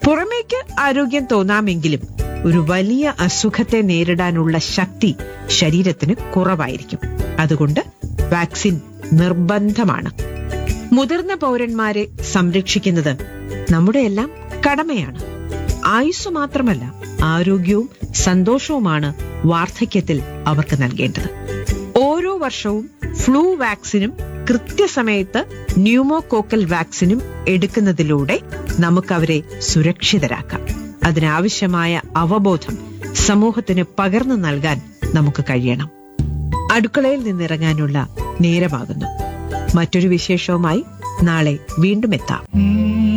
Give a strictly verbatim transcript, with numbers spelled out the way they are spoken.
പുറമേക്ക് ആരോഗ്യം തോന്നാമെങ്കിലും ഒരു വലിയ അസുഖത്തെ നേരിടാനുള്ള ശക്തി ശരീരത്തിന് കുറവായിരിക്കും. അതുകൊണ്ട് വാക്സിൻ നിർബന്ധമാണ്. മുതിർന്ന പൗരന്മാരെ സംരക്ഷിക്കുന്നത് നമ്മുടെ എല്ലാം കടമയാണ്. ആയുസ് മാത്രമല്ല, ആരോഗ്യവും സന്തോഷവുമാണ് വാർദ്ധക്യത്തിൽ അവർക്ക് നൽകേണ്ടത്. ഓരോ വർഷവും ഫ്ലൂ വാക്സിനും കൃത്യസമയത്ത് ന്യൂമോകോക്കൽ വാക്സിനും എടുക്കുന്നതിലൂടെ നമുക്കവരെ സുരക്ഷിതരാക്കാം. അതിനാവശ്യമായ അവബോധം സമൂഹത്തിന് പകർന്നു നൽകാൻ നമുക്ക് കഴിയണം. അടുക്കളയിൽ നിന്നിറങ്ങാനുള്ള നേരമാകുന്നു. മറ്റൊരു വിശേഷവുമായി നാളെ വീണ്ടും എത്താം.